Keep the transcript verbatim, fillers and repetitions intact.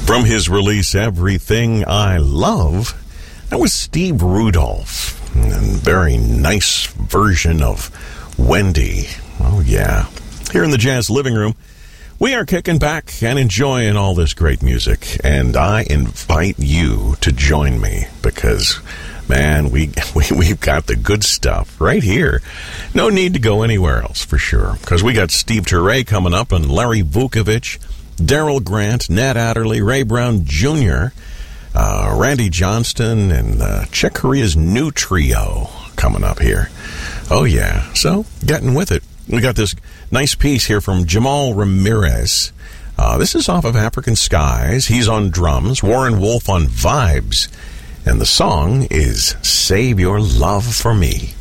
From his release, Everything I Love, that was Steve Rudolph. A very nice version of Wendy. Oh, yeah. Here in the Jazz Living Room, we are kicking back and enjoying all this great music. And I invite you to join me because, man, we, we, we've got the good stuff right here. No need to go anywhere else, for sure. Because we got Steve Turre coming up and Larry Vukovich, Daryl Grant, Nat Adderley, Ray Brown Junior, uh, Randy Johnston, and uh, Chick Corea's new trio coming up here. Oh, yeah. So, getting with it. We got this nice piece here from Jamal Ramirez. Uh, this is off of African Skies. He's on drums. Warren Wolf on vibes. And the song is Save Your Love for Me.